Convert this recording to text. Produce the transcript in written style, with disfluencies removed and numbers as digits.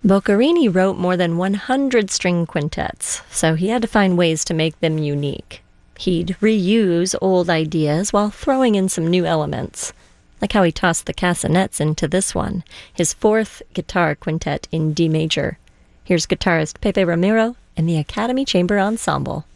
Boccherini wrote more than 100 string quintets, so he had to find ways to make them unique. He'd reuse old ideas while throwing in some new elements, like how he tossed the castanets into this one, his fourth guitar quintet in D major. Here's guitarist Pepe Ramiro and the Academy Chamber Ensemble.